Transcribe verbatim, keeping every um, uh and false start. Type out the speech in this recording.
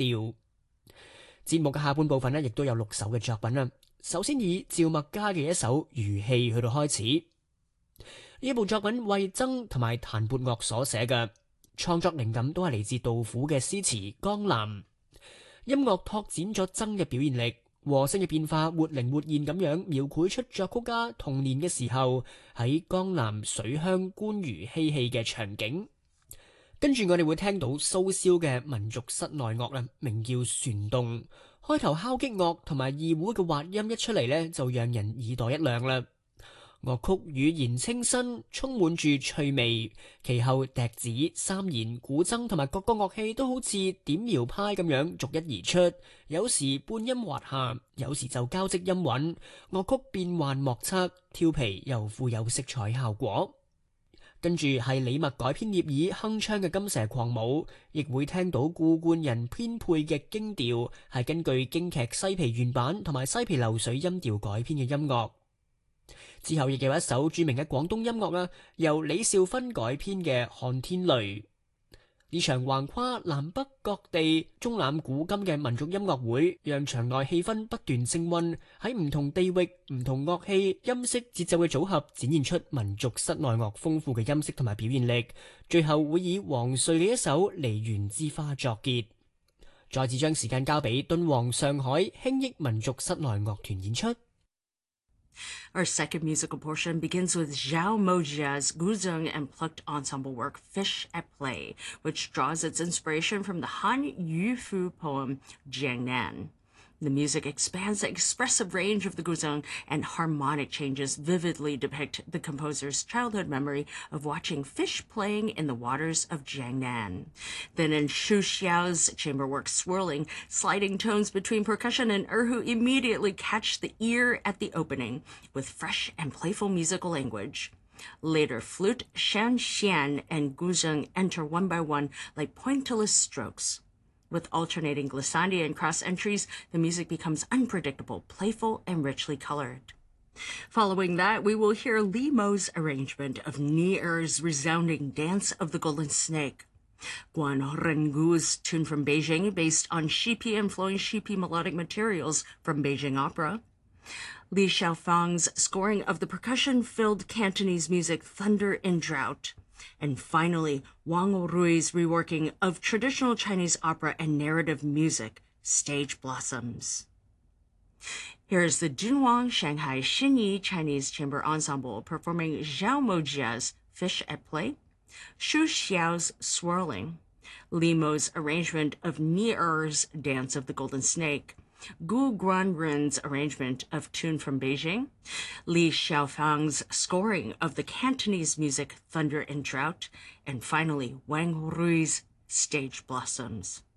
調。節目嘅下半部分呢，亦都有六首嘅作品啦。首先以趙麥嘉嘅一首《漁戲》去到開始。呢一部作品為箏同埋彈撥樂所寫嘅，創作靈感都係嚟自杜甫嘅詩詞《江南》。音樂拓展咗箏嘅表現力，和聲嘅變化活靈活現咁樣描繪出作曲家童年嘅時候喺江南水鄉觀魚嬉戲嘅場景。跟住我哋會聽到蘇蕭嘅民族室內樂啦，名叫旋動。開頭敲擊樂同埋二胡嘅滑音一出嚟呢，就讓人耳朵一亮啦。樂曲語言清新，充滿住趣味。其後笛子、三弦、古箏同埋各個樂器都好似點描拍咁樣逐一而出，有時半音滑下，有時就交織音韻。樂曲變幻莫測，調皮又富有色彩效果。跟住係李默改編聶耳哼唱嘅《金蛇狂舞》，亦會聽到顧冠仁編配嘅京調，係根據京劇《西皮》原版同埋《西皮流水》音調改編嘅音樂。之後亦有一首著名嘅廣東音樂啦，由李兆勳改編嘅《看天雷》。呢場橫跨南北各地中覽古今嘅民族音樂會，讓場內氣氛不斷升溫，喺唔同地域、唔同樂器、音色、節奏嘅組合，展現出民族室內樂豐富嘅音色同埋表現力。最後會以黃瑞嘅一首《梨園之花》作結。再次將時間交俾敦煌上海輕益民族室內樂團演出。 Our second musical portion begins with Zhao Mojia's guzheng and plucked ensemble work Fish at Play, which draws its inspiration from the Han Yufu poem Jiangnan. The music expands the expressive range of the guzheng, and harmonic changes vividly depict the composer's childhood memory of watching fish playing in the waters of Jiangnan. Then in Xu Xiao's chamber work Swirling, sliding tones between percussion and erhu immediately catch the ear at the opening, with fresh and playful musical language. Later, flute, shan xian, and guzheng enter one by one like pointillist strokes. With alternating glissandi and cross entries, the music becomes unpredictable, playful, and richly colored. Following that, we will hear Li Mo's arrangement of Ni Er's resounding Dance of the Golden Snake. Guan Rengu's tune from Beijing, based on Shipi and flowing Shipi melodic materials from Beijing opera. Li Xiaofang's scoring of the percussion-filled Cantonese music Thunder in Drought. And finally, Wang Rui's reworking of traditional Chinese opera and narrative music, Stage Blossoms. Here's the Dunhuang Shanghai Xinyi Chinese Chamber Ensemble performing Zhao Mojia's Fish at Play, Xu Xiao's Swirling, Li Mo's arrangement of Ni Er's Dance of the Golden Snake, Gu Guanren's arrangement of Tune from Beijing, Li Xiaofang's scoring of the Cantonese music Thunder in Drought, and finally Wang Rui's Stage Blossoms.